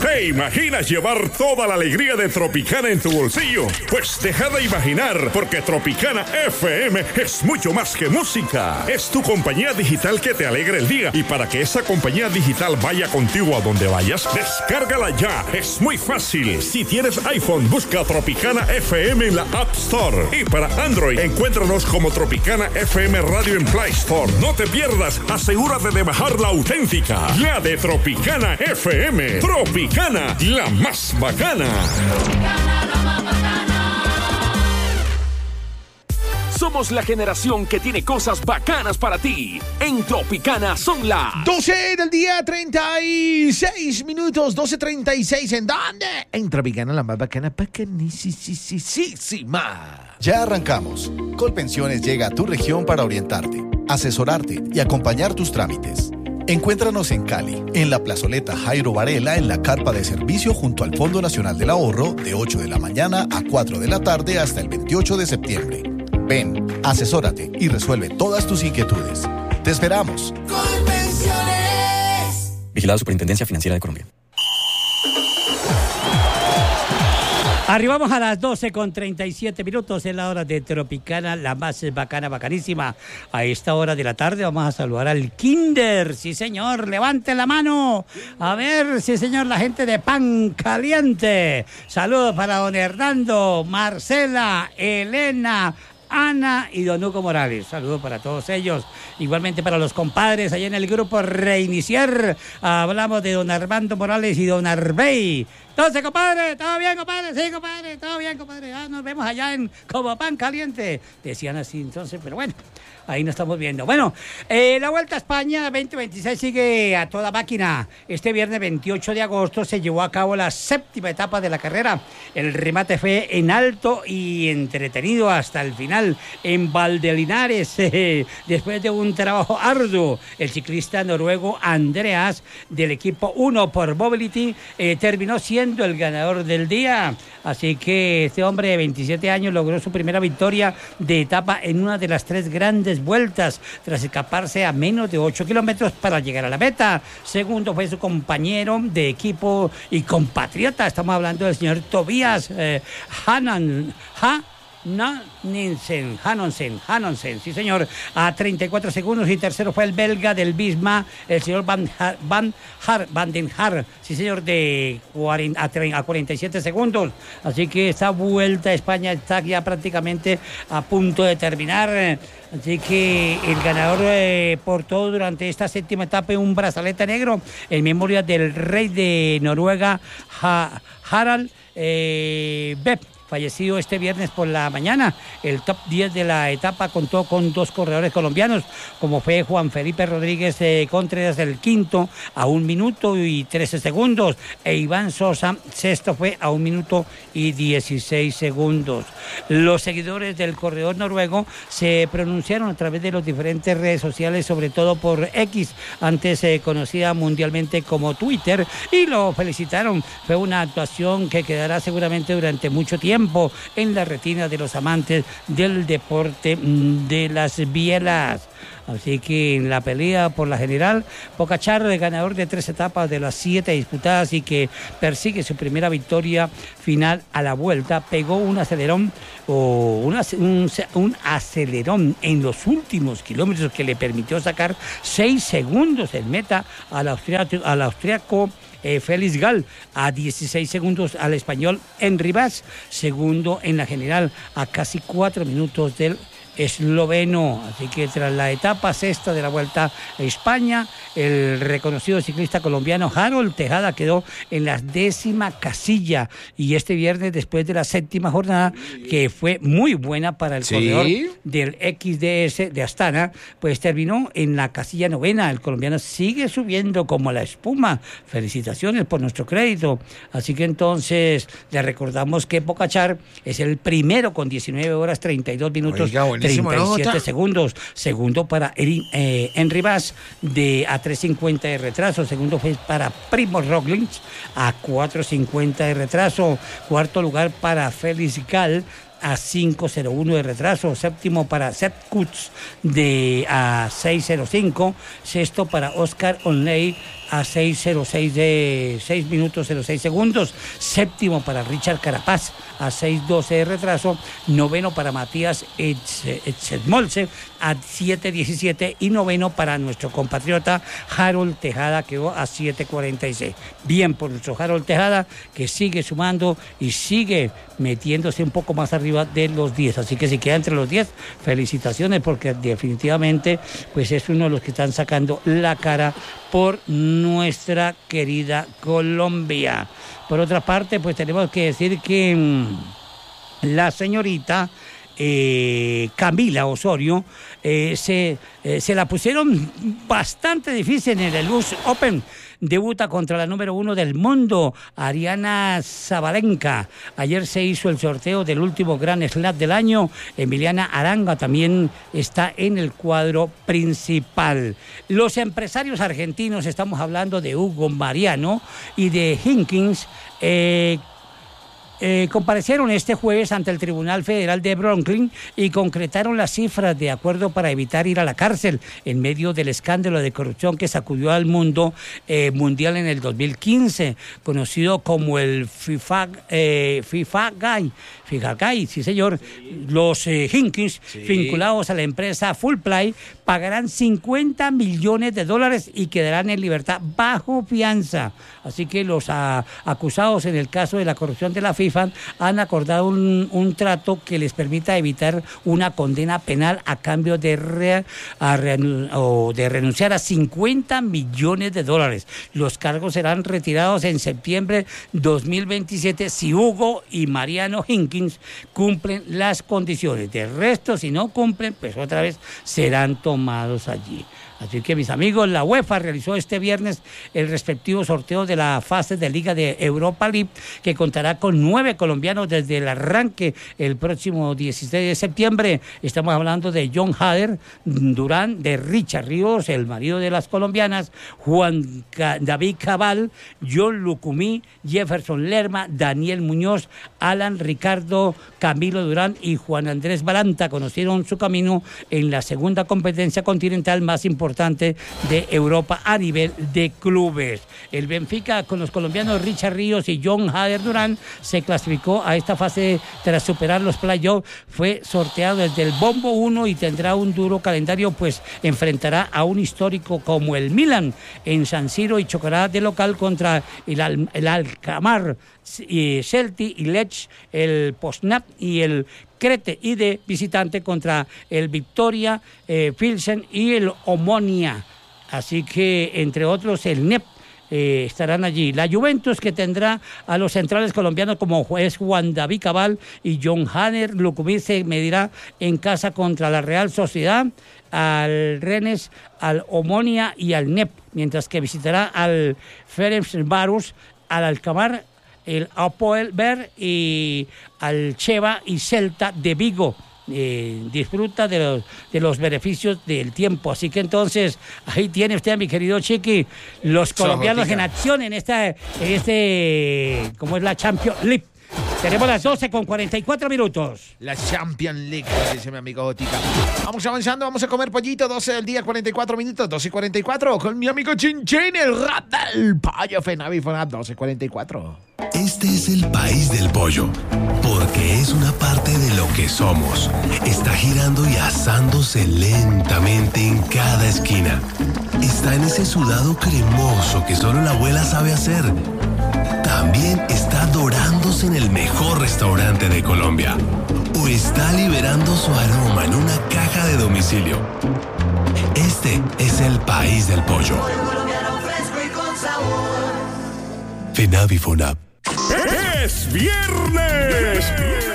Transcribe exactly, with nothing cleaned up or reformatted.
¿Te imaginas llevar toda la alegría de Tropicana en tu bolsillo? Pues deja de imaginar, porque Tropicana F M es mucho más que música. Es tu compañía digital que te alegra el día. Y para que esa compañía digital vaya contigo a donde vayas, descárgala ya. Es muy fácil. Si tienes iPhone, busca Tropicana F M en la App Store. Y para Android, encuéntranos como Tropicana F M Radio en Play Store. No te pierdas, asegúrate de bajar la auténtica, la de Tropicana F M. Tropicana, la más bacana. Tropicana, la más bacana. Somos la generación que tiene cosas bacanas para ti. En Tropicana son las doce del día, treinta y seis minutos. doce treinta y seis. ¿En dónde? En Tropicana, la más bacana, bacanísima. Ya arrancamos. Colpensiones llega a tu región para orientarte, asesorarte y acompañar tus trámites. Encuéntranos en Cali, en la plazoleta Jairo Varela, en la carpa de servicio junto al Fondo Nacional del Ahorro, de ocho de la mañana a cuatro de la tarde hasta el veintiocho de septiembre. Ven, asesórate y resuelve todas tus inquietudes. ¡Te esperamos! Colpensiones. Vigilado Superintendencia Financiera de Colombia. Arribamos a las doce con treinta y siete minutos en la hora de Tropicana, la más bacana, bacanísima. A esta hora de la tarde vamos a saludar al Kinder. Sí, señor, levante la mano. A ver, sí, señor, la gente de Pan Caliente. Saludos para don Hernando, Marcela, Elena, Ana y don Hugo Morales. Saludos para todos ellos. Igualmente para los compadres allá en el grupo Reiniciar. Hablamos de don Armando Morales y don Arbey. Entonces, compadre, ¿todo bien, compadre? Sí, compadre, todo bien, compadre. Ah, nos vemos allá en Como Pan Caliente. Decían así entonces, pero bueno, ahí nos estamos viendo. Bueno, eh, la Vuelta a España veinte veintiséis sigue a toda máquina. Este viernes veintiocho de agosto se llevó a cabo la séptima etapa de la carrera. El remate fue en alto y entretenido hasta el final en Valdelinares. Eh, después de un trabajo arduo, el ciclista noruego Andreas del equipo uno por Mobility eh, terminó siendo el ganador del día. Así que este hombre de veintisiete años logró su primera victoria de etapa en una de las tres grandes vueltas tras escaparse a menos de ocho kilómetros para llegar a la meta. Segundo fue su compañero de equipo y compatriota, estamos hablando del señor Tobias eh, Hanan, ha, No, Ninsen, Hanonsen, Hanonsen, sí señor, a treinta y cuatro segundos. Y tercero fue el belga del Bisma, el señor Van, Har, Van, Har, Van den Har, sí señor, de cuarenta, a cuarenta y siete segundos. Así que esta Vuelta a España está ya prácticamente a punto de terminar. Así que el ganador eh, portó durante esta séptima etapa un brazalete negro en memoria del rey de Noruega, ha, Harald eh, Bepp, fallecido este viernes por la mañana. El top diez de la etapa contó con dos corredores colombianos, como fue Juan Felipe Rodríguez eh, Contreras, el quinto, a un minuto y trece segundos, e Iván Sosa, sexto, fue a un minuto y dieciséis segundos. Los seguidores del corredor noruego se pronunciaron a través de las diferentes redes sociales, sobre todo por X, antes eh, conocida mundialmente como Twitter, y lo felicitaron. Fue una actuación que quedará seguramente durante mucho tiempo en la retina de los amantes del deporte de las bielas. Así que en la pelea por la general, Pogačar, ganador de tres etapas de las siete disputadas y que persigue su primera victoria final a la Vuelta, pegó un acelerón o un, un, un acelerón en los últimos kilómetros que le permitió sacar seis segundos en meta al austriaco, al austriaco Eh, Félix Gall, a dieciséis segundos al español Henry Mas, segundo en la general, a casi cuatro minutos del esloveno. Así que tras la etapa sexta de la Vuelta a España, el reconocido ciclista colombiano Harold Tejada quedó en la décima casilla, y este viernes, después de la séptima jornada, que fue muy buena para el ¿Sí? corredor del X D S de Astana, pues terminó en la casilla novena. El colombiano sigue subiendo como la espuma. Felicitaciones por nuestro crédito. Así que entonces le recordamos que Pogačar es el primero con diecinueve horas treinta y dos minutos. Oiga, treinta y siete nota. segundos. Segundo para Eri, eh, Henry Mas de a tres cincuenta de retraso. Segundo fue para Primož Roglič a cuatro cincuenta de retraso. Cuarto lugar para Félix Gall a cinco cero uno de retraso, séptimo para Seth Kutz de a seis cero cinco, sexto para Oscar Onley a seis cero seis de seis minutos cero seis segundos, séptimo para Richard Carapaz a seis doce de retraso, noveno para Matías Etzemolse a siete diecisiete y noveno para nuestro compatriota Harold Tejada, quedó a siete cuarenta y seis. Bien por nuestro Harold Tejada, que sigue sumando y sigue metiéndose un poco más arriba de los diez, así que si queda entre los diez, felicitaciones, porque definitivamente pues es uno de los que están sacando la cara por nuestra querida Colombia. Por otra parte, pues tenemos que decir que mmm, la señorita eh, Camila Osorio eh, se, eh, se la pusieron bastante difícil en el U S Open. Debuta contra la número uno del mundo, Ariana Zabalenka. Ayer se hizo el sorteo del último Grand Slam del año. Emiliana Aranga también está en el cuadro principal. Los empresarios argentinos, estamos hablando de Hugo Mariano y de Hinkins, eh, Eh, comparecieron este jueves ante el Tribunal Federal de Brooklyn y concretaron las cifras de acuerdo para evitar ir a la cárcel en medio del escándalo de corrupción que sacudió al mundo eh, mundial en el dos mil quince, conocido como el FIFA, eh, FIFA Guy. FIFA Guy, sí señor. Los eh, Hinkins, sí, vinculados a la empresa Fullplay, pagarán cincuenta millones de dólares y quedarán en libertad bajo fianza. Así que los a, acusados en el caso de la corrupción de la FIFA han acordado un, un trato que les permita evitar una condena penal a cambio de, re, a re, o de renunciar a cincuenta millones de dólares. Los cargos serán retirados en septiembre dos mil veintisiete si Hugo y Mariano Hinkins cumplen las condiciones. De resto, si no cumplen, pues otra vez serán tomados allí. Así que, mis amigos, la UEFA realizó este viernes el respectivo sorteo de la fase de Liga de Europa League, que contará con nueve colombianos desde el arranque el próximo dieciséis de septiembre. Estamos hablando de John Hader Durán, de Richard Ríos, el marido de las colombianas, Juan Ca- David Cabal, John Lucumí, Jefferson Lerma, Daniel Muñoz, Alan Ricardo, Camilo Durán y Juan Andrés Balanta conocieron su camino en la segunda competencia continental más importante de Europa a nivel de clubes. El Benfica, con los colombianos Richard Ríos y John Hader Durán, se clasificó a esta fase tras superar los playoffs. Fue sorteado desde el bombo uno y tendrá un duro calendario, pues enfrentará a un histórico como el Milan en San Siro y chocará de local contra el, Al- el Alkmaar, y Celtic y Lech, el Poznan y el Crete, y de visitante contra el Victoria eh, Pilsen y el Omonia. Así que, entre otros, el N E P eh, estarán allí. La Juventus, que tendrá a los centrales colombianos como es Juan David Cabal y John Hader Lucumí, se medirá en casa contra la Real Sociedad, al Rennes, al Omonia y al N E P, mientras que visitará al Ferencváros, al Alkmaar, el Apoel Ber y al Cheva y Celta de Vigo. Eh, disfruta de los, de los beneficios del tiempo. Así que entonces, ahí tiene usted, mi querido Chiqui, los colombianos en acción en esta, en este, como es la Champions League. Tenemos las doce con cuarenta y cuatro minutos. La Champions League, dice mi amigo Gotica. Vamos avanzando, vamos a comer pollito, doce del día, cuarenta y cuatro minutos, doce y cuarenta y cuatro, con mi amigo Chin Chin, el rap del pollo, Fenavi Fonab, doce y cuarenta y cuatro. Este es el país del pollo, porque es una parte de lo que somos. Está girando y asándose lentamente en cada esquina. Está en ese sudado cremoso que solo la abuela sabe hacer. También está dorándose en el mejor restaurante de Colombia. O está liberando su aroma en una caja de domicilio. Este es el país del pollo. Fenavi Fonab. ¡Es viernes!